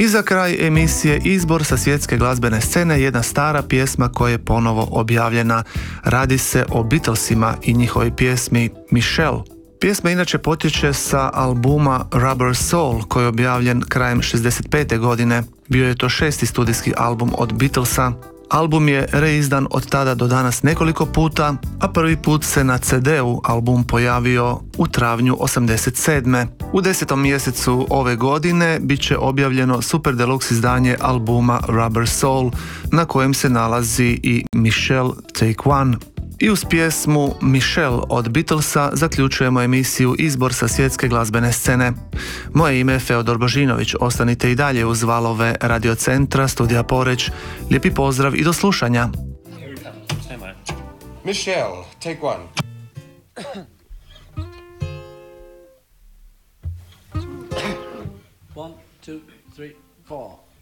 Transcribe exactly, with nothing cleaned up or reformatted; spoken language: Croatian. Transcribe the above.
I za kraj emisije izbor sa svjetske glazbene scene, jedna stara pjesma koja je ponovo objavljena. Radi se o Beatlesima i njihovoj pjesmi Michelle. Pjesma inače potječe sa albuma Rubber Soul koji je objavljen krajem šezdeset pete godine. Bio je to šesti studijski album od Beatlesa. Album je reizdan od tada do danas nekoliko puta, a prvi put se na ce deu album pojavio u travnju osamdeset sedme. U desetom mjesecu ove godine bit će objavljeno super deluxe izdanje albuma Rubber Soul, na kojem se nalazi i Michelle Take One. I uz pjesmu Michelle od Beatlesa zaključujemo emisiju Izbor sa svjetske glazbene scene. Moje ime je Feodor Božinović, ostanite i dalje uz valove Radio Centra, Studija Poreč. Lijepi pozdrav i do slušanja. Michelle, take one. One, two, three, four.